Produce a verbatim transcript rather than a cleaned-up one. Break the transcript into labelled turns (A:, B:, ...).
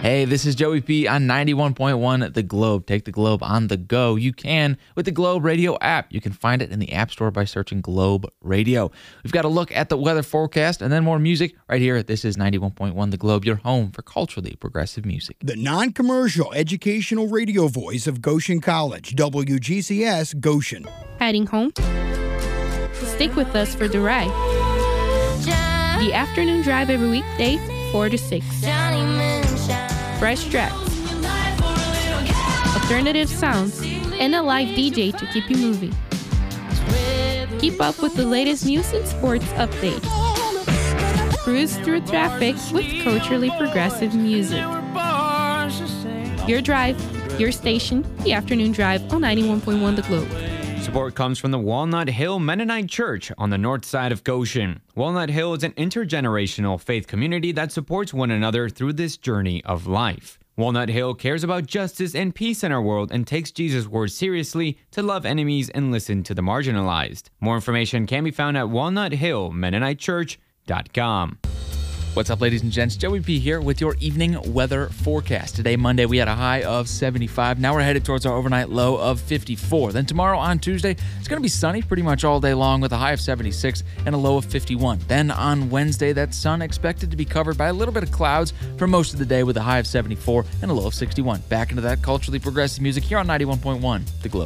A: Hey, this is Joey P on ninety-one point one The Globe. Take the Globe on the go. You can with the Globe Radio app. You can find it in the App Store by searching Globe Radio. We've got a look at the weather forecast and then more music right here. This is ninety-one point one The Globe, your home for culturally progressive music.
B: The non-commercial educational radio voice of Goshen College, W G C S Goshen.
C: Heading home? Stick with us for the ride. The afternoon drive every weekday, four to six. Fresh tracks, alternative sounds, and a live D J to keep you moving. Keep up with the latest news and sports updates. Cruise through traffic with culturally progressive music. Your drive, your station, the afternoon drive on ninety-one point one The Globe.
D: Support comes from the Walnut Hill Mennonite Church on the north side of Goshen. Walnut Hill is an intergenerational faith community that supports one another through this journey of life. Walnut Hill cares about justice and peace in our world and takes Jesus' words seriously to love enemies and listen to the marginalized. More information can be found at walnut hill mennonite church dot com.
A: What's up, ladies and gents? Joey P here with your evening weather forecast. Today, Monday, we had a high of seventy-five. Now we're headed towards our overnight low of fifty-four. Then tomorrow on Tuesday, it's going to be sunny pretty much all day long with a high of seventy-six and a low of fifty-one. Then on Wednesday, that sun expected to be covered by a little bit of clouds for most of the day with a high of seventy-four and a low of sixty-one. Back into that culturally progressive music here on ninety-one point one The Globe.